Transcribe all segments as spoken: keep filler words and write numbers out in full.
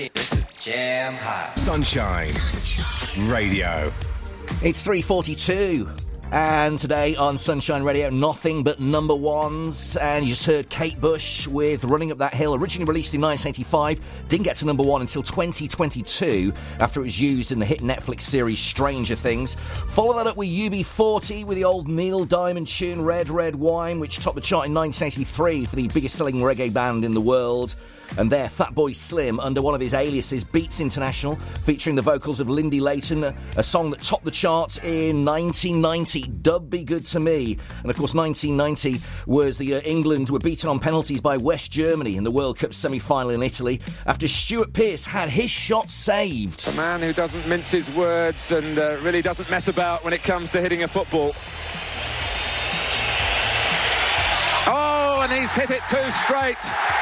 This is Jam Hot. Sunshine Radio. It's three forty-two. And today on Sunshine Radio, nothing but number ones. And you just heard Kate Bush with Running Up That Hill, originally released in nineteen eighty-five. Didn't get to number one until twenty twenty-two, after it was used in the hit Netflix series Stranger Things. Follow that up with U B forty with the old Neil Diamond tune Red Red Wine, which topped the chart in nineteen eighty-three for the biggest selling reggae band in the world. And there, Fatboy Slim, under one of his aliases, Beats International, featuring the vocals of Lindy Layton, a, a song that topped the charts in nineteen ninety, Dub Be Good To Me. And of course, nineteen ninety was the uh, England were beaten on penalties by West Germany in the World Cup semi-final in Italy, after Stuart Pearce had his shot saved. A man who doesn't mince his words and uh, really doesn't mess about when it comes to hitting a football. Oh, and he's hit it too straight.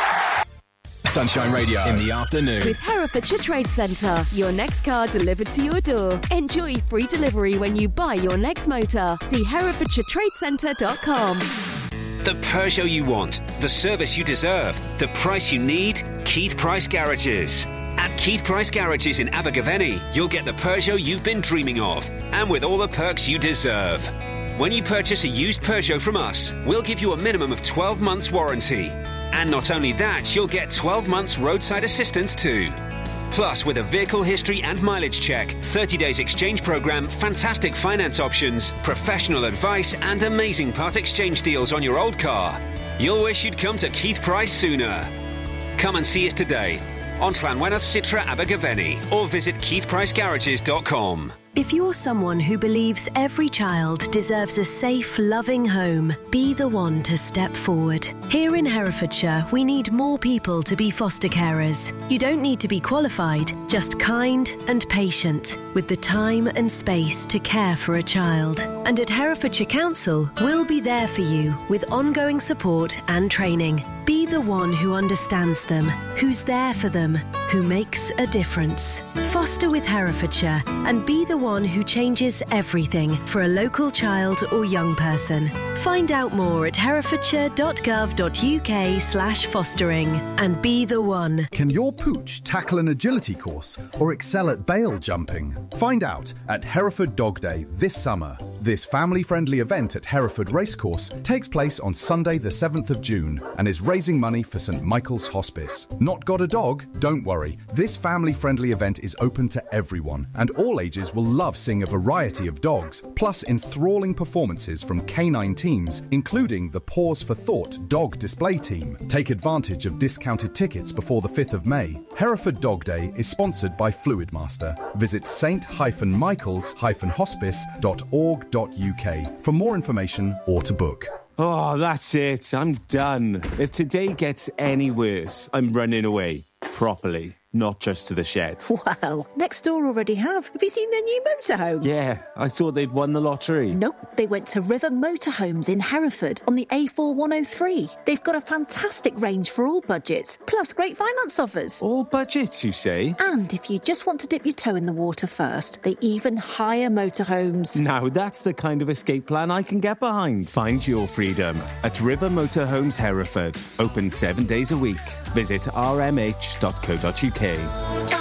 Sunshine Radio in the afternoon. With Herefordshire Trade Centre, your next car delivered to your door. Enjoy free delivery when you buy your next motor. See herefordshire trade centre dot com. The Peugeot you want, the service you deserve, the price you need, Keith Price Garages. At Keith Price Garages in Abergavenny, you'll get the Peugeot you've been dreaming of, and with all the perks you deserve. When you purchase a used Peugeot from us, we'll give you a minimum of twelve months warranty. And not only that, you'll get twelve months roadside assistance too. Plus, with a vehicle history and mileage check, thirty days exchange programme, fantastic finance options, professional advice and amazing part exchange deals on your old car. You'll wish you'd come to Keith Price sooner. Come and see us today on Llanwennoedd Citra Abergavenny or visit keith price garages dot com. If you're someone who believes every child deserves a safe, loving home, be the one to step forward. Here in Herefordshire, we need more people to be foster carers. You don't need to be qualified, just kind and patient, with the time and space to care for a child. And at Herefordshire Council, we'll be there for you with ongoing support and training. Be the one who understands them, who's there for them, who makes a difference. Foster with Herefordshire and be the one who changes everything for a local child or young person. Find out more at herefordshire dot gov dot uk slash fostering and be the one. Can your pooch tackle an agility course or excel at bail jumping? Find out at Hereford Dog Day this summer. This family-friendly event at Hereford Racecourse takes place on Sunday the seventh of June and is raising money for St Michael's Hospice. Not got a dog? Don't worry. This family-friendly event is open to everyone and all ages will love seeing a variety of dogs, plus enthralling performances from canine teams, including the Pause for Thought dog display team. Take advantage of discounted tickets before the fifth of May. Hereford Dog Day is sponsored by Fluidmaster. Visit saint michaels hospice dot org dot uk for more information or to book. Oh, that's it. I'm done. If today gets any worse, I'm running away. Properly. Not just to the shed. Well, next door already have. Have you seen their new motorhome? Yeah, I thought they'd won the lottery. Nope, they went to River Motorhomes in Hereford on the A four one oh three. They've got a fantastic range for all budgets, plus great finance offers. All budgets, you say? And if you just want to dip your toe in the water first, they even hire motorhomes. Now that's the kind of escape plan I can get behind. Find your freedom at River Motorhomes Hereford. Open seven days a week. Visit r m h dot co dot uk.